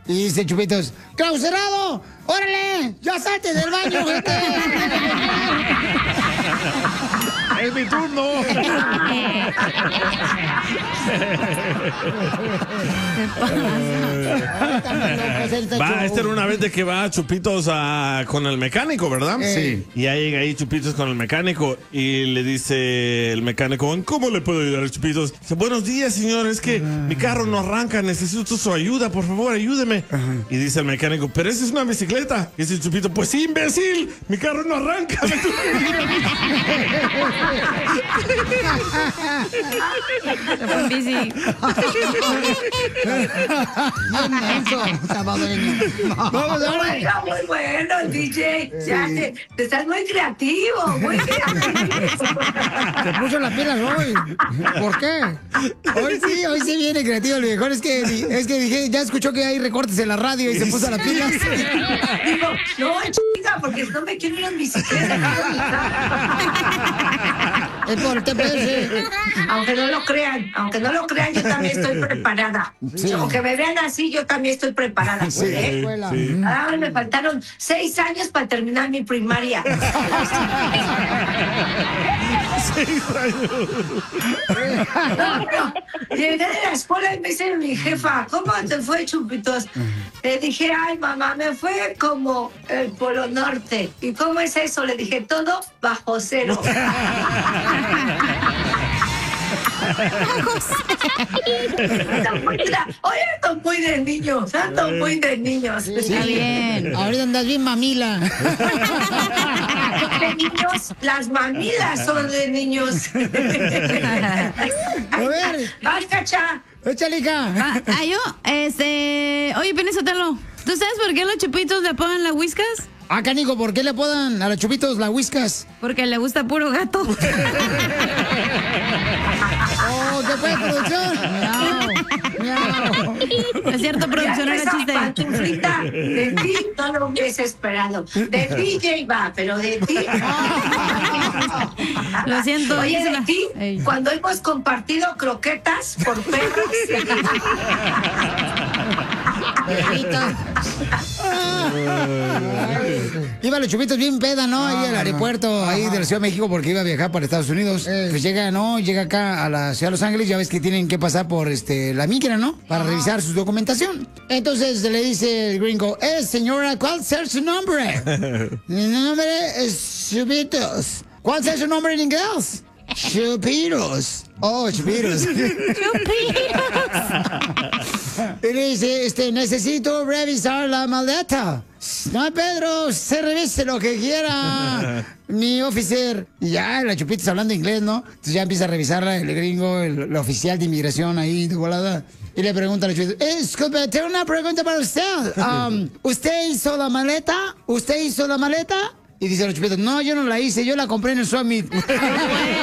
Y dice Chupitos, ¡clausurado! ¡Órale! ¡Ya salte del baño, gente! ¡Es mi turno! Esta era una vez de que va Chupitos con el mecánico, ¿verdad? Sí. Y ya llega ahí Chupitos con el mecánico y le dice el mecánico, ¿cómo le puedo ayudar a Chupitos? Dice, buenos días, señor, es que mi carro no arranca, necesito su ayuda, por favor, ayúdeme. Y dice el mecánico, pero esa es una bicicleta. Y dice Chupito, pues sí, imbécil, mi carro no arranca. Se fue en bici. Vamos ahora. Oiga, muy bueno, DJ. Ya te estás muy creativo, muy creativo. Se puso las pilas hoy. ¿Por qué? Hoy sí viene creativo el viejón. Es que dije, ya escuchó que hay recortes en la radio y se puso las pilas. Digo, no, chica, porque no me quiero ir en bicicleta. Es por TPS. Aunque no lo crean, yo también estoy preparada. Sí. Aunque me vean así, yo también estoy preparada. Sí, ¿eh? sí. Ah, me faltaron 6 años para terminar mi primaria. 6 años. No, llegué de la escuela y me dice mi jefa, ¿cómo te fue, Chupitos? Le dije, ay, mamá, me fue como el Polo Norte. ¿Y cómo es eso? Le dije, todo bajo cero. Oye, ando muy de niños, Está bien. Ahorita andas bien mamila. De niños, las mamilas son de niños. A ver, Vas, Cacha. échale, hija. Yo, oye, Penizotelo, ¿tú sabes por qué los Chupitos le apodan la Whiskas? Ah, canijo, ¿por qué le apodan a los Chupitos la Whiskas? Porque le gusta puro gato. Oh, ¿qué fue, producción? Miau, miau. Es cierto, producción, era esa chiste. pantuflita de ti no lo hubiese esperado. De DJ va, pero de ti. Lo siento. Oye, de dísela. ti, Ey. cuando hemos compartido croquetas por perros. Iba los Chupitos bien peda, ¿no? Ahí al aeropuerto, ahí de la Ciudad de México, porque iba a viajar para Estados Unidos. Pues llega acá a la Ciudad de Los Ángeles, ya ves que tienen que pasar por la migra, ¿no? Para revisar su documentación. Entonces le dice el gringo, señora, ¿cuál es su nombre? Mi nombre es Chupitos. ¿Cuál es su nombre en inglés? Chupitos. Oh, Chupitos. Y le dice, necesito revisar la maleta. No, Pedro, se revise lo que quiera, mi officer. Y ya, la Chupitos hablando inglés, ¿no? Entonces ya empieza a revisarla el gringo, el oficial de inmigración ahí de volada. Y le pregunta a la Chupitos, disculpe, tengo una pregunta para usted. ¿Usted hizo la maleta? ¿Usted hizo la maleta? Y dice la Chupitos, no, yo no la hice, yo la compré en el Summit.